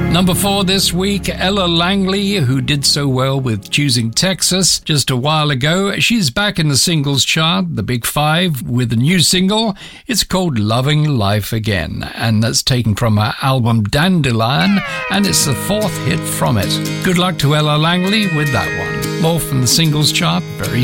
Number 4 this week, Ella Langley, who did so well with Choosing Texas just a while ago. She's back in the singles chart, the Big Five, with a new single. It's called Loving Life Again, and that's taken from her album Dandelion, and it's the 4th hit from it. Good luck to Ella Langley with that one. More from the singles chart very